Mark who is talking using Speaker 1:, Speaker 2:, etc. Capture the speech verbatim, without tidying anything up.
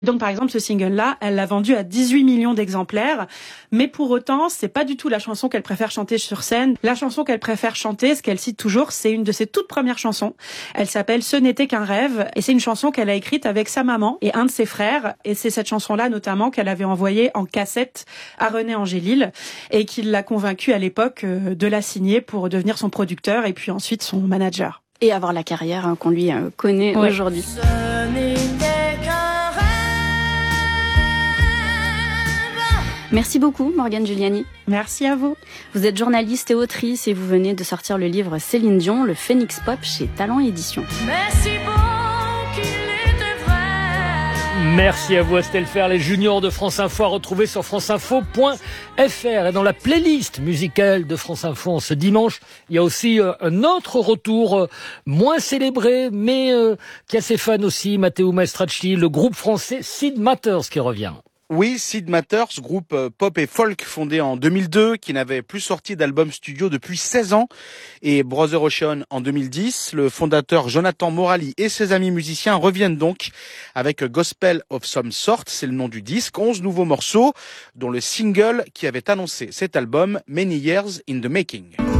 Speaker 1: Donc, par exemple, ce single-là, elle l'a vendu à dix-huit millions d'exemplaires. Mais pour autant, c'est pas du tout la chanson qu'elle préfère chanter sur scène. La chanson qu'elle préfère chanter, ce qu'elle cite toujours, c'est une de ses toutes premières chansons. Elle s'appelle Ce n'était qu'un rêve. Et c'est une chanson qu'elle a écrite avec sa maman et un de ses frères. Et c'est cette chanson-là, notamment, qu'elle avait envoyée en cassette à René Angélil et qui l'a convaincue à l'époque de la signer pour devenir son producteur et puis ensuite son manager.
Speaker 2: Et avoir la carrière hein, qu'on lui euh, connaît ouais. aujourd'hui. Ce n'était qu'un rêve. Merci beaucoup, Morgane Giuliani.
Speaker 1: Merci à vous.
Speaker 2: Vous êtes journaliste et autrice et vous venez de sortir le livre Céline Dion, le Phénix Pop chez Talent Éditions.
Speaker 3: Merci beaucoup. Merci à vous Estelle Fer, les juniors de France Info à retrouver sur franceinfo point f r. Et dans la playlist musicale de France Info ce dimanche, il y a aussi euh, un autre retour euh, moins célébré, mais euh, qui a ses fans aussi, Matteo Maestracci, le groupe français Sid Matters qui revient.
Speaker 4: Oui, Sid Matters, groupe pop et folk fondé en deux mille deux, qui n'avait plus sorti d'album studio depuis seize ans, et Brother Ocean en deux mille dix. Le fondateur Jonathan Morali et ses amis musiciens reviennent donc avec Gospel of Some Sort, c'est le nom du disque, onze nouveaux morceaux, dont le single qui avait annoncé cet album, Many Years in the Making.